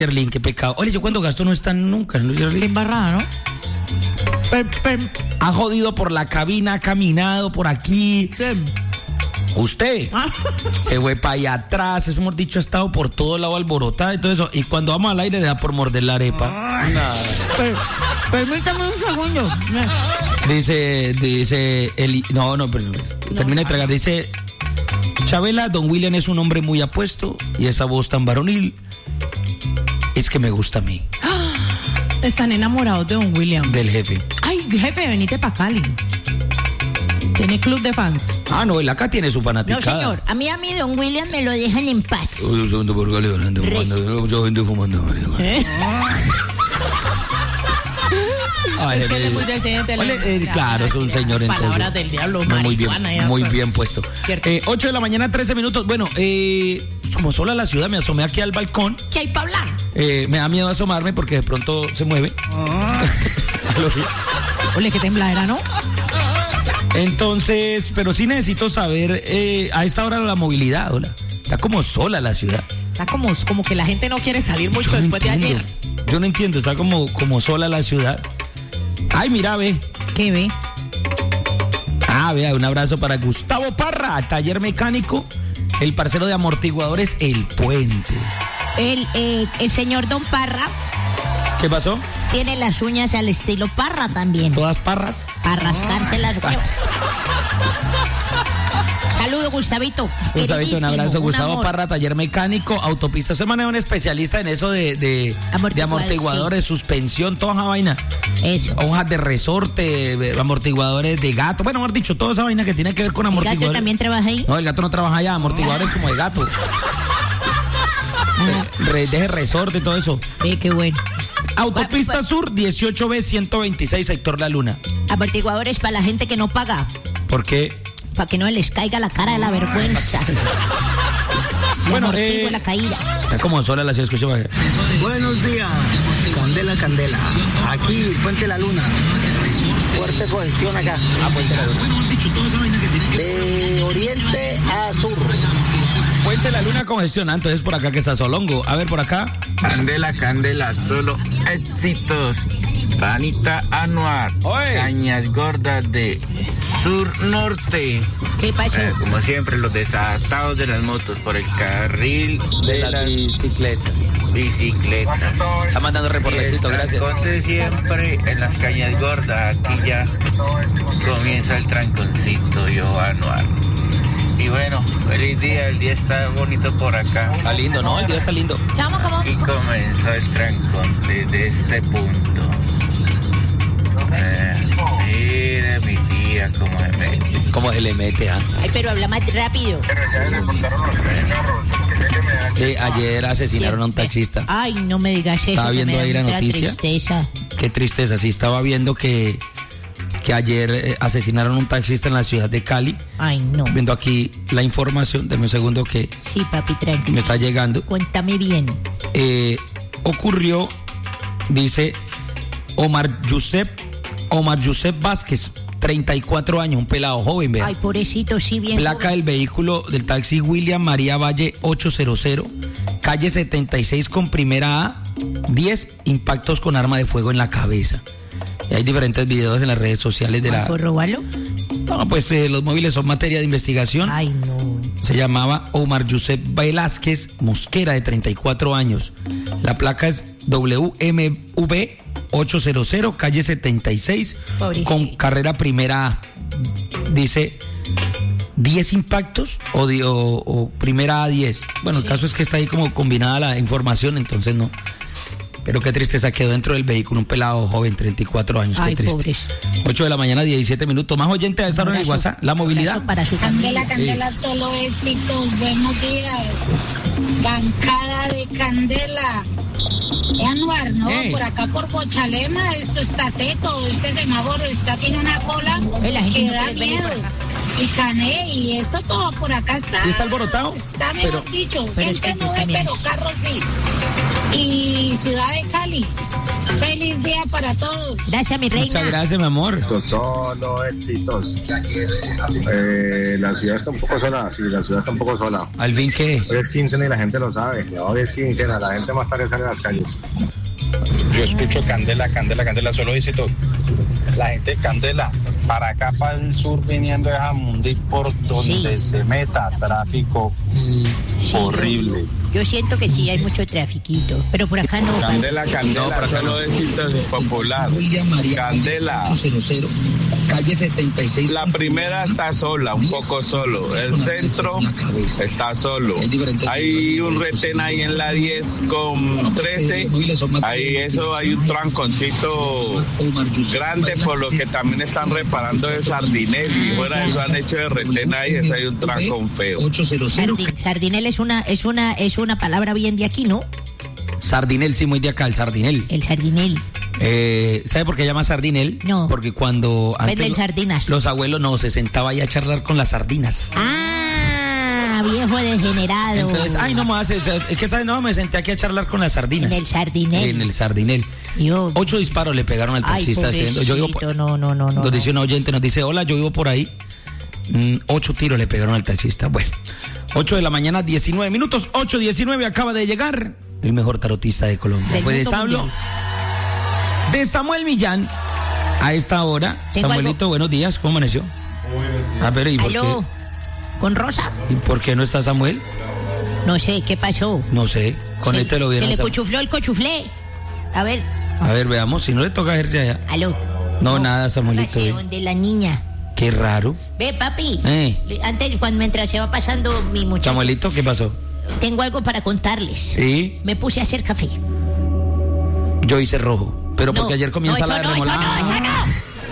Yerlin, qué pecado. Oye, yo cuando gasto no están nunca, ¿no, Yerlin? Qué embarrada, ¿no? Ha jodido por la cabina, ha caminado por aquí. Sí. Usted se fue para allá atrás, eso hemos dicho, ha estado por todo lado alborotada y todo eso. Y cuando vamos al aire le da por morder la arepa. Nada. Permítame un segundo. Dice Eli. No, pero termina de tragar. Dice Chabela, don William es un hombre muy apuesto y esa voz tan varonil es que me gusta a mí. Están enamorados de don William. Del jefe. Ay, jefe, venite pa' Cali. Tiene club de fans. Ah, no, él acá tiene su fanaticada. No, señor. A mí, don William me lo dejan en paz. Yo ando por Cali, yo ando fumando. Ay, es que él es muy decente. Claro, es un señor entonces. Palabras del diablo, muy bien puesto. 8 de la mañana, 13 minutos. Bueno, como sola la ciudad, me asomé aquí al balcón. ¿Qué hay para hablar? Me da miedo asomarme porque de pronto se mueve. Ole, qué tembladera, ¿no? Entonces, pero sí necesito saber a esta hora la movilidad, hola. Está como sola la ciudad. Está como que la gente no quiere salir mucho después de ayer. Yo no entiendo, está como sola la ciudad. Ay, mira, ve. ¿Qué ve? Vea, un abrazo para Gustavo Parra, taller mecánico, el parcero de amortiguadores El Puente. El señor Don Parra. ¿Qué pasó? Tiene las uñas al estilo Parra también. ¿Todas parras? Para rascarse las huevas. Saludos, Gustavito. Gustavito, un abrazo. Gustavo amor. Parra, taller mecánico, autopista. Se maneja un especialista en eso de amortiguadores, sí. Suspensión, toda esa vaina. Eso. Hojas de resorte, amortiguadores de gato. Bueno, mejor dicho, toda esa vaina que tiene que ver con amortiguadores. ¿El gato también trabaja ahí? No, el gato no trabaja allá, amortiguadores como de gato. Deje resorte y todo eso. Qué bueno. Autopista Sur, 18B 126, sector La Luna. Amortiguadores para la gente que no paga. ¿Por qué? Para que no les caiga la cara de la vergüenza. Bueno, la caída. Está como sola la ciudad, escucha. Buenos días, Candela. Aquí, Puente La Luna. Fuerte congestión acá. Puente La Luna. De oriente a sur. Puente La Luna congestionada, entonces por acá que está Solongo. A ver, por acá. Candela, solo éxitos. Ranita Anuar. Oye. Cañas Gordas de Sur Norte. ¿Qué pasó? Como siempre, los desatados de las motos por el carril de las bicicletas. Está mandando reportecito, gracias. Trancón siempre en las Cañas Gordas. Aquí ya comienza el tranconcito, yo Anuar. Y bueno, feliz día, el día está bonito por acá. Está lindo, ¿no? El día está lindo. Chamo, ¿cómo? Y comenzó el trancón desde este punto. Mire mi tía cómo se mete. ¿Cómo se le mete, Ay, pero habla más rápido. Ayer asesinaron a un taxista. Ay, no me digas eso. Estaba viendo ahí la noticia. Tristeza. Qué tristeza, sí, estaba viendo que ayer asesinaron a un taxista en la ciudad de Cali. Ay, no. Viendo aquí la información, deme un segundo que sí, papi, tranquilo. me está llegando. Cuéntame bien. Ocurrió, dice Omar Yusef Vázquez, 34 años, un pelado joven, vea. Ay, pobrecito, sí, bien. Placa del vehículo del taxi William María Valle 800, calle 76 con primera A, 10 impactos con arma de fuego en la cabeza. Y hay diferentes videos en las redes sociales de la... ¿Por robarlo? No, pues los móviles son materia de investigación. Ay, no. Se llamaba Omar Yusef Velázquez Mosquera, de 34 años. La placa es WMV 800, calle 76, Pobre. con carrera primera A. Dice 10 impactos o primera A 10. Bueno, el caso es que está ahí como combinada la información, entonces no. Pero qué tristeza, quedó dentro del vehículo un pelado joven, 34 años. Ay, qué triste. pobres. 8 de la mañana, 17 minutos. Más oyente a esta hora en el WhatsApp. La movilidad. Para su Candela, familia. solo éxitos. Buenos días. Bancada de Candela. Anuar, ¿no? Hey. Por acá por Pochalema, esto está teto. Este semáforo tiene una cola La gente que no da quiere venir miedo. por acá. Y Cané, y eso todo por acá está. ¿Sí está alborotado? Está mejor Pero- dicho. pero es Gente que no ve, también pero es. carros sí. Y ciudad de Cali. Feliz día para todos. Gracias, mi reina. Muchas gracias, mi amor. Solo éxitos. La ciudad está un poco sola, sí, la ciudad está un poco sola. ¿Al fin qué? Hoy es quincena y la gente lo sabe. Hoy es quincena, la gente más tarde sale a las calles. Yo escucho Candela, solo éxito. La gente de Candela, para acá, para el sur, viniendo de Jamundí, por donde se meta tráfico horrible. Yo siento que sí, hay mucho trafiquito, pero por acá no. Candela, No, por acá solo no. éxitos popular. Candela. Calle 76. La primera está sola, un poco solo. El centro está solo. Hay un retén ahí en la 10 con 13. Ahí hay un tranconcito grande, por lo que también están reparando de Sardinel. Y fuera de eso han hecho de retén ahí, hay un trancón feo. Sardinel es una palabra bien de aquí, ¿no? Sardinel, sí, muy de acá, el Sardinel. El Sardinel. ¿Sabe por qué llama Sardinel? No. Porque cuando Venden sardinas. Los abuelos no, se sentaba ahí a charlar con las sardinas. Ah, viejo degenerado. Entonces, ay, no más, es que ¿sabes? No, me senté aquí a charlar con las sardinas. En el Sardinel. En el Sardinel. 8 disparos le pegaron al taxista. Yo vivo no. Nos dice un oyente, nos dice, hola, yo vivo por ahí. 8 tiros le pegaron al taxista. Bueno, 8 de la mañana, 19 minutos, 8:19, acaba de llegar el mejor tarotista de Colombia. Del Pues les mundo hablo mundial. de Samuel Millán a esta hora. Tengo Samuelito, buenos días, ¿cómo amaneció? A ver, ¿y por ¿Aló? ¿Con Rosa? qué? ¿Y por qué no está Samuel? No sé, ¿qué pasó? No sé, con este lo Se vieron. le cuchufló el cochuflé. A ver, A ver, veamos, si no le toca ejercer allá. aló. No, nada, Samuelito. Póngase donde la niña. Qué raro. Ve, papi. Eh. Antes, mientras se va pasando mi muchacho, Samuelito, ¿qué pasó? tengo algo para contarles. Sí, Me puse a hacer café. yo hice rojo, pero porque ayer comí ensalada de remolacha. Eso no.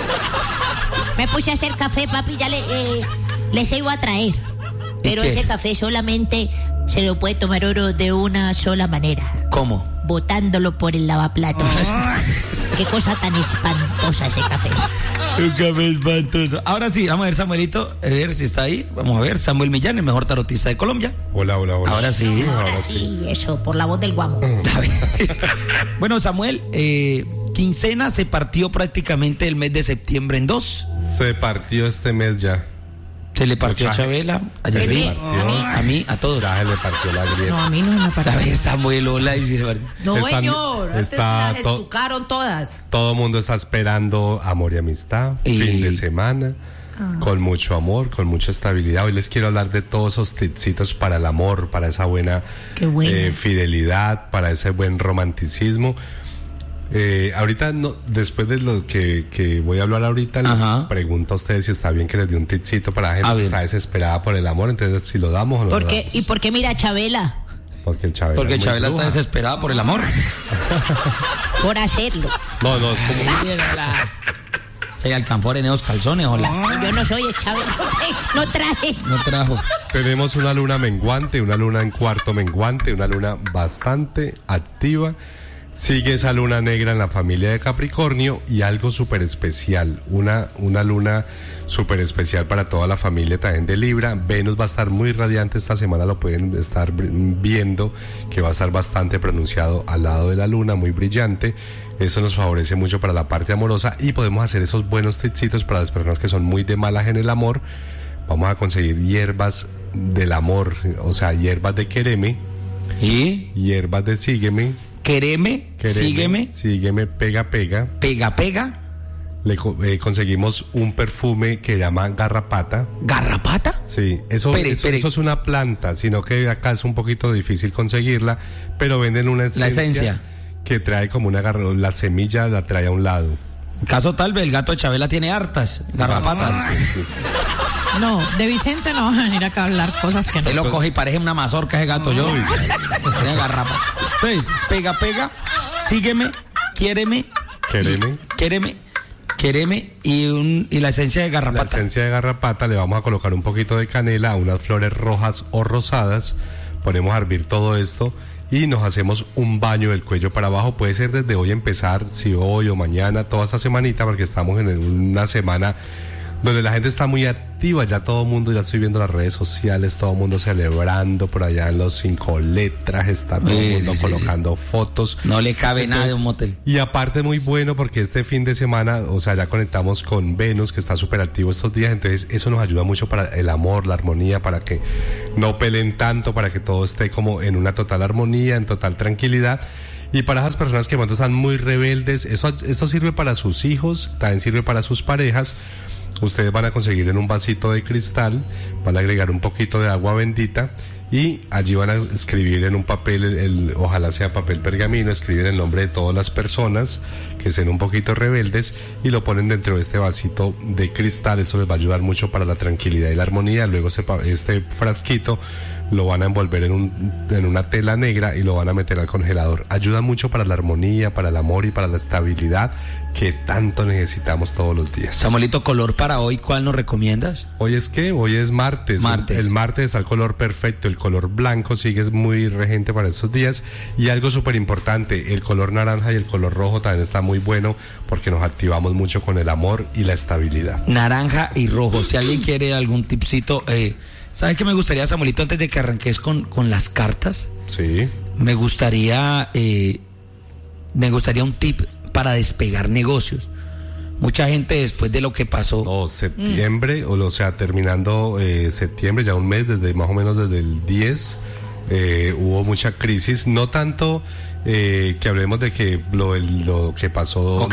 Me puse a hacer café, papi, ya les iba a traer. Pero qué? ese café solamente se lo puede tomar oro de una sola manera. ¿Cómo? Botándolo por el lavaplatos. Qué cosa tan espantosa ese café. Un café espantoso. Ahora sí, vamos a ver, Samuelito, a ver si está ahí. Vamos a ver, Samuel Millán, el mejor tarotista de Colombia. Hola. Ahora sí. Ahora sí, eso, por la voz del guamo. A ver. Bueno, Samuel, quincena se partió prácticamente el mes de septiembre en 2. Se partió este mes ya. Se le partió a Mucha Chabela, a Yerri, a mí, a todos. Ya se le partió la grieta. No, a mí no me A parece. ver, Samuel, hola. No, Están- señor. está Antes las estucaron todas. Todo el mundo está esperando amor y amistad, Y- fin de semana, con mucho amor, con mucha estabilidad. Hoy les quiero hablar de todos esos tipsitos para el amor, para esa buena Qué bueno. fidelidad, para ese buen romanticismo. Ahorita, no, después de lo que voy a hablar ahorita, Ajá. les pregunto a ustedes si está bien que les dé un tipsito para la gente A que ver. está desesperada por el amor. Entonces, si lo damos o no ¿Por lo qué? damos. ¿Y por qué mira a Chabela? Porque el Chabela Porque es muy Chabela está bruja. desesperada por el amor. Por hacerlo. No, es como... Mírala. Se alcanfor en esos calzones, hola. Yo no soy Chabela. No traje. No trajo. Tenemos una luna menguante, una luna en cuarto menguante, una luna bastante activa. Sigue esa luna negra en la familia de Capricornio y algo súper especial, una luna súper especial para toda la familia también de Libra. Venus va a estar muy radiante esta semana, lo pueden estar viendo, que va a estar bastante pronunciado al lado de la luna, muy brillante. Eso nos favorece mucho para la parte amorosa y podemos hacer esos buenos tipsitos para las personas que son muy de malas en el amor. Vamos a conseguir hierbas del amor, o sea, hierbas de quereme, ¿Y? hierbas de sígueme. Quereme, Sígueme, pega. pega. Conseguimos un perfume que llama garrapata. ¿Garrapata? Sí, eso es una planta, sino que acá es un poquito difícil conseguirla, pero venden una esencia, La esencia. que trae como la semilla la trae a un lado. En caso tal vez el gato de Chabela tiene hartas garrapatas. Sí. No, de Vicente no van a venir acá a hablar cosas que no. Él lo coge y parece una mazorca ese gato yo. Tiene garrapata. Entonces, pega, sígueme, quéreme y la esencia de La garrapata. esencia de garrapata le vamos a colocar un poquito de canela, unas flores rojas o rosadas, ponemos a hervir todo esto y nos hacemos un baño del cuello para abajo. Puede ser desde hoy empezar, si hoy o mañana, toda esta semanita, porque estamos en una semana donde la gente está muy activa, ya todo el mundo, ya estoy viendo las redes sociales, todo el mundo celebrando por allá en los 5 letras, está todo el mundo colocando fotos. No le cabe nada de un motel. Y aparte muy bueno porque este fin de semana, o sea, ya conectamos con Venus, que está súper activo estos días, entonces eso nos ayuda mucho para el amor, la armonía, para que no peleen tanto, para que todo esté como en una total armonía, en total tranquilidad. Y para esas personas que de momento están muy rebeldes, esto sirve para sus hijos, también sirve para sus parejas. Ustedes van a conseguir en un vasito de cristal, van a agregar un poquito de agua bendita y allí van a escribir en un papel, ojalá sea papel pergamino, escribir el nombre de todas las personas que estén un poquito rebeldes y lo ponen dentro de este vasito de cristal. Eso les va a ayudar mucho para la tranquilidad y la armonía. Luego este frasquito lo van a envolver en una tela negra y lo van a meter al congelador. Ayuda mucho para la armonía, para el amor y para la estabilidad que tanto necesitamos todos los días. Samuelito, color para hoy, ¿cuál nos recomiendas? Hoy es martes. El martes está el color perfecto, el color blanco sigue muy regente para estos días. Y algo súper importante, el color naranja y el color rojo también está muy bueno porque nos activamos mucho con el amor y la estabilidad. Naranja y rojo, si alguien quiere algún tipcito, ¿sabes qué me gustaría, Samuelito, antes de que arranques con las cartas? Sí. Me gustaría un tip para despegar negocios. Mucha gente después de lo que pasó... septiembre, o sea, terminando septiembre, ya un mes, más o menos desde el 10, hubo mucha crisis, no tanto que hablemos de que lo que pasó,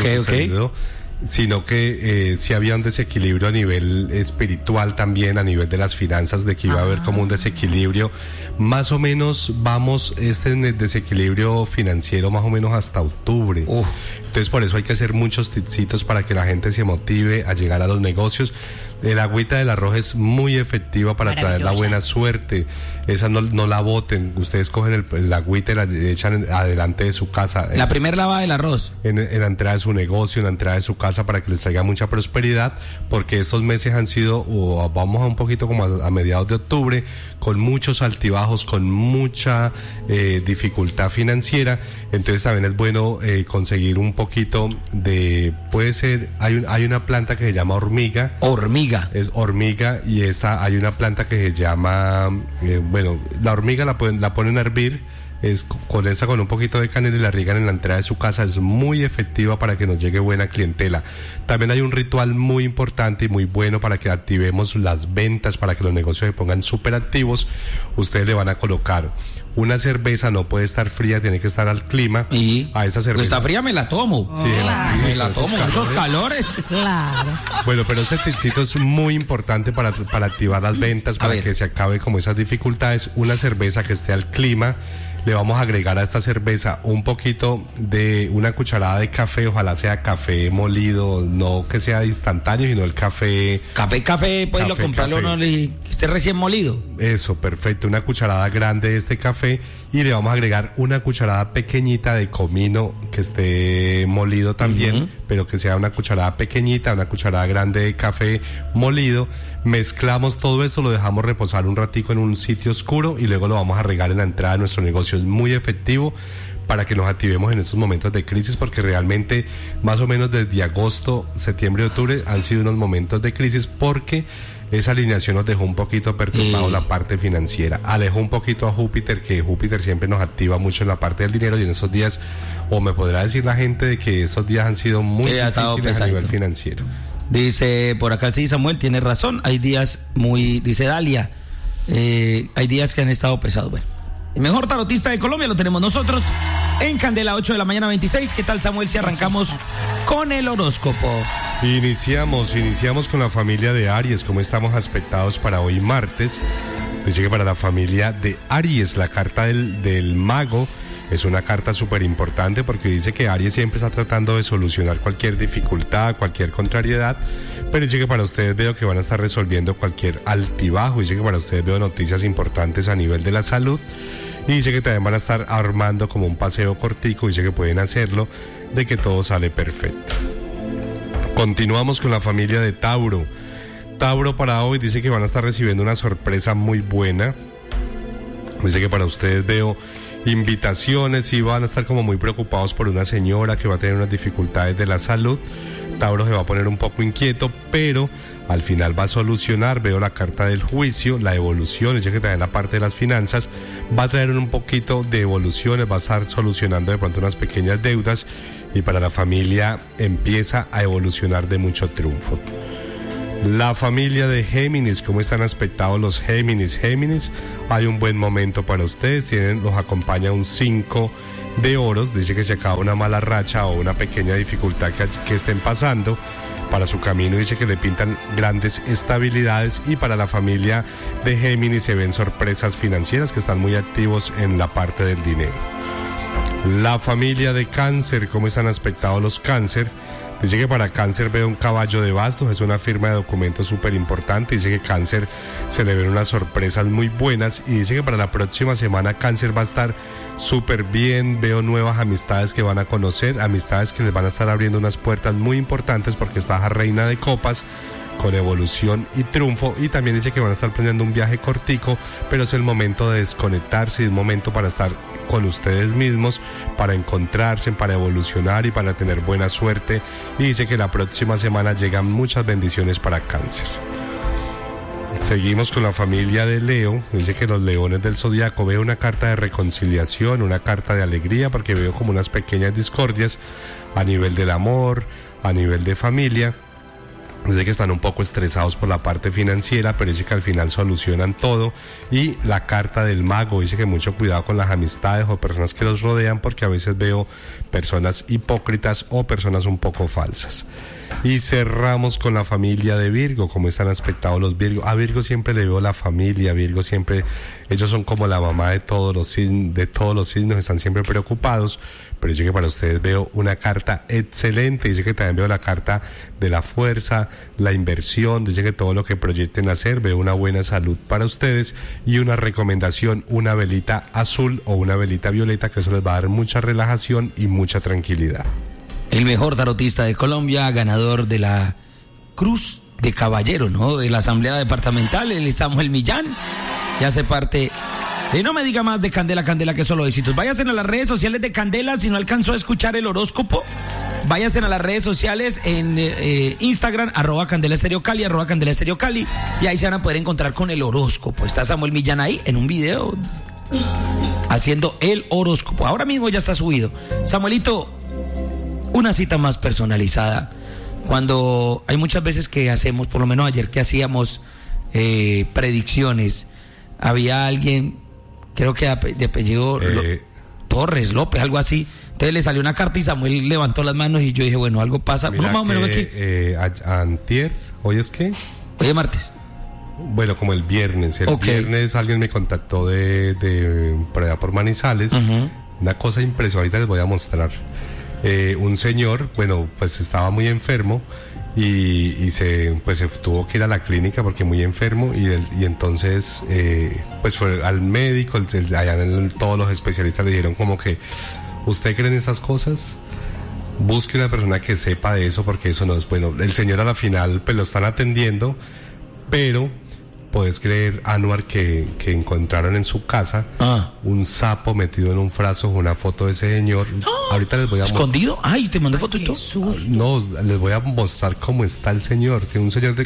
sino que sí había un desequilibrio a nivel espiritual también, a nivel de las finanzas, de que iba a haber como un desequilibrio. Más o menos vamos en el desequilibrio financiero más o menos hasta octubre. Entonces por eso hay que hacer muchos tipsitos para que la gente se motive a llegar a los negocios. El agüita del arroz es muy efectiva para traer la buena suerte. Esa no la boten. Ustedes cogen el agüita y la echan adelante de su casa. La primera lavada del arroz. En la entrada de su negocio, en la entrada de su casa, para que les traiga mucha prosperidad, porque estos meses han sido, vamos a un poquito como a mediados de octubre, con muchos altibajos, con mucha dificultad financiera. Entonces también es bueno conseguir un poquito de, puede ser, hay una planta que se llama hormiga. Es hormiga, y hay una planta que se llama, la hormiga la ponen a hervir, con un poquito de canela y la riegan en la entrada de su casa. Es muy efectiva para que nos llegue buena clientela. También hay un ritual muy importante y muy bueno para que activemos las ventas, para que los negocios se pongan súper activos. Ustedes le van a colocar una cerveza, no puede estar fría, tiene que estar al clima. Y a esa cerveza. Está fría, me la tomo. Sí, me la tomo. Esos calores. Claro. Bueno, pero ese tipcito es muy importante para activar las ventas, para que se acabe como esas dificultades. Una cerveza que esté al clima. Le vamos a agregar a esta cerveza un poquito de una cucharada de café, ojalá sea café molido, no que sea instantáneo, sino el café. Café, pues lo comprarlo, no que esté recién molido. Eso, perfecto, una cucharada grande de este café, y le vamos a agregar una cucharada pequeñita de comino que esté molido también, pero que sea una cucharada pequeñita, una cucharada grande de café molido. Mezclamos todo esto, lo dejamos reposar un ratico en un sitio oscuro y luego lo vamos a regar en la entrada de nuestro negocio. Es muy efectivo para que nos activemos en estos momentos de crisis, porque realmente más o menos desde agosto, septiembre y octubre han sido unos momentos de crisis, porque esa alineación nos dejó un poquito perturbado la parte financiera, alejó un poquito a Júpiter, que Júpiter siempre nos activa mucho en la parte del dinero, y en esos días, o me podrá decir la gente de que esos días han sido muy difíciles a nivel financiero. Dice por acá, sí, Samuel, tiene razón, hay días dice Dalia, hay días que han estado pesados. Bueno, el mejor tarotista de Colombia lo tenemos nosotros en Candela, 8 de la mañana 26. ¿Qué tal, Samuel, si arrancamos con el horóscopo? Iniciamos con la familia de Aries. ¿Cómo estamos aspectados para hoy martes? Dice que para la familia de Aries, la carta del mago es una carta súper importante, porque dice que Aries siempre está tratando de solucionar cualquier dificultad, cualquier contrariedad, pero dice que para ustedes veo que van a estar resolviendo cualquier altibajo. Dice que para ustedes veo noticias importantes a nivel de la salud, y dice que también van a estar armando como un paseo cortico. Dice que pueden hacerlo, de que todo sale perfecto. Continuamos con la familia de Tauro. Tauro para hoy dice que van a estar recibiendo una sorpresa muy buena. Dice que para ustedes veo invitaciones y van a estar como muy preocupados por una señora que va a tener unas dificultades de la salud. Tauro se va a poner un poco inquieto, pero al final va a solucionar. Veo la carta del juicio, la evolución, ya que también la parte de las finanzas va a traer un poquito de evoluciones, va a estar solucionando de pronto unas pequeñas deudas, y para la familia empieza a evolucionar de mucho triunfo. La familia de Géminis, ¿cómo están aspectados los Géminis? Géminis, hay un buen momento para ustedes, los acompaña un 5 de oros, dice que se acaba una mala racha o una pequeña dificultad que estén pasando. Para su camino dice que le pintan grandes estabilidades, y para la familia de Géminis se ven sorpresas financieras, que están muy activos en la parte del dinero. La familia de Cáncer, ¿cómo están aspectados los Cáncer? Dice que para Cáncer veo un caballo de bastos, es una firma de documentos súper importante. Dice que Cáncer se le ven unas sorpresas muy buenas, y dice que para la próxima semana Cáncer va a estar súper bien. Veo nuevas amistades que van a conocer, amistades que les van a estar abriendo unas puertas muy importantes, porque está la reina de copas con evolución y triunfo, y también dice que van a estar planeando un viaje cortico, pero es el momento de desconectarse, es el momento para estar con ustedes mismos, para encontrarse, para evolucionar y para tener buena suerte. Y dice que la próxima semana llegan muchas bendiciones para Cáncer. Seguimos con la familia de Leo. Dice que los leones del zodiaco, veo una carta de reconciliación, una carta de alegría, porque veo como unas pequeñas discordias a nivel del amor, a nivel de familia. Dice que están un poco estresados por la parte financiera, pero dice que al final solucionan todo. Y la carta del mago dice que mucho cuidado con las amistades o personas que los rodean, porque a veces veo personas hipócritas o personas un poco falsas. Y cerramos con la familia de Virgo. ¿Cómo están aspectados los Virgo? A Virgo siempre le veo la familia. Virgo siempre, ellos son como la mamá de todos los signos, están siempre preocupados. Pero dice que para ustedes veo una carta excelente. Dice que también veo la carta de la fuerza, la inversión. Dice que todo lo que proyecten hacer, veo una buena salud para ustedes. Y una recomendación, una velita azul o una velita violeta, que eso les va a dar mucha relajación y mucha tranquilidad. El mejor tarotista de Colombia, ganador de la Cruz de Caballero, ¿no? De la Asamblea Departamental, el Samuel Millán, y hace parte de No Me Diga Más de Candela, Candela, que solo éxitos. Váyanse a las redes sociales de Candela, si no alcanzó a escuchar el horóscopo, váyanse a las redes sociales en Instagram, @CandelaEstereoCali, @CandelaEstereoCali, y ahí se van a poder encontrar con el horóscopo. Está Samuel Millán ahí en un video haciendo el horóscopo. Ahora mismo ya está subido. Samuelito, una cita más personalizada. Cuando hay muchas veces que hacemos, por lo menos ayer que hacíamos predicciones, había alguien, creo que de apellido Torres, López, algo así. Entonces le salió una carta y Samuel levantó las manos y yo dije, bueno, algo pasa. Mira, más o menos aquí. Antier, ¿hoy es qué? Hoy es martes. Bueno, como el viernes. El viernes alguien me contactó de por allá por Manizales. Uh-huh. Una cosa impresionante, les voy a mostrar. Un señor, bueno, pues estaba muy enfermo y se tuvo que ir a la clínica porque muy enfermo, y entonces pues fue al médico. Allá todos los especialistas le dijeron como que, ¿usted cree en esas cosas? Busque una persona que sepa de eso, porque eso no es bueno. El señor a la final pues lo están atendiendo, pero puedes creer, Anuar, que encontraron en su casa un sapo metido en un frasco, una foto de ese señor. Ahorita les voy a mostrar. ¿Escondido? Ay, te mandé foto y todo. No, les voy a mostrar cómo está el señor. Tiene un señor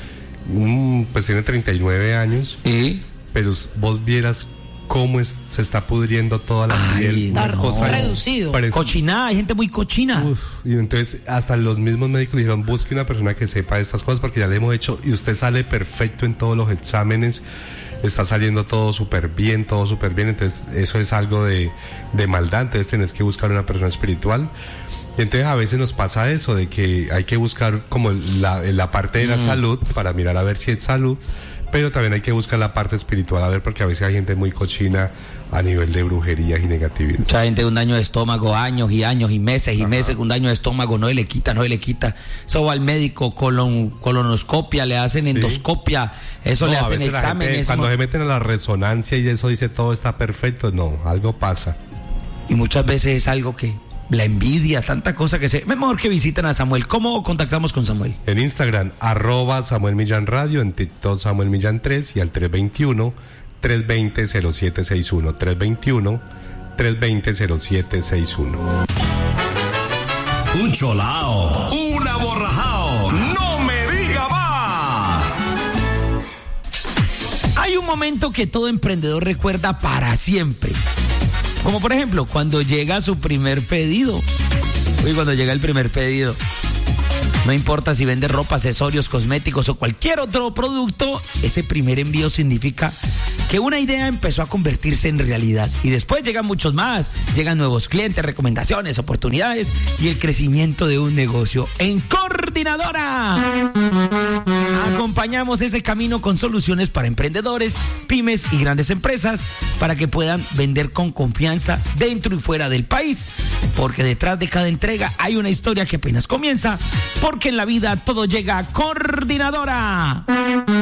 pues tiene 39 años. Pero vos vieras cómo se está pudriendo toda la piel. Está reducido. Cochinada, hay gente muy cochina. Y entonces hasta los mismos médicos le dijeron, busque una persona que sepa de estas cosas, porque ya le hemos hecho, y usted sale perfecto en todos los exámenes, está saliendo todo súper bien, entonces eso es algo de maldad. Entonces tenés que buscar una persona espiritual. Y entonces a veces nos pasa eso, de que hay que buscar como la parte de la salud, para mirar a ver si es salud, pero también hay que buscar la parte espiritual, a ver, porque a veces hay gente muy cochina a nivel de brujerías y negatividad. Mucha gente de un daño de estómago, años y años y meses y meses, un daño de estómago, no le quita. Eso va al médico, colonoscopia, le hacen endoscopia, eso le hacen exámenes. Cuando se meten a la resonancia y eso dice todo está perfecto, no, algo pasa. Y muchas veces es algo que la envidia, tanta cosa que es mejor que visiten a Samuel. ¿Cómo contactamos con Samuel? En Instagram, @Samuel Millán Radio, en TikTok Samuel Millán 3, y al 321-320-0761, 320-0761. Un cholao, un aborrajao, no me diga más. Hay un momento que todo emprendedor recuerda para siempre. Como por ejemplo, cuando llega su primer pedido. Cuando llega el primer pedido. No importa si vende ropa, accesorios, cosméticos o cualquier otro producto, ese primer envío significa que una idea empezó a convertirse en realidad. Y después llegan muchos más, llegan nuevos clientes, recomendaciones, oportunidades y el crecimiento de un negocio. En Coordinadora acompañamos ese camino con soluciones para emprendedores, pymes y grandes empresas para que puedan vender con confianza dentro y fuera del país. Porque detrás de cada entrega hay una historia que apenas comienza. Porque en la vida todo llega a Coordinadora.